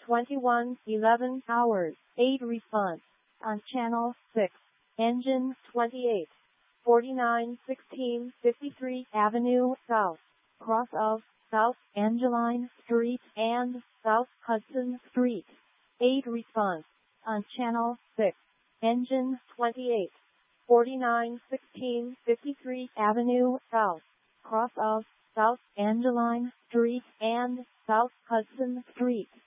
21:11 hours. 8 response. On channel 6. Engine 28. 4916 53 Avenue South. Cross of South Angeline Street and South Hudson Street. 8 response. On channel 6. Engine 28. 4916 53 Avenue South. Cross of South Angeline Street and South Hudson Street.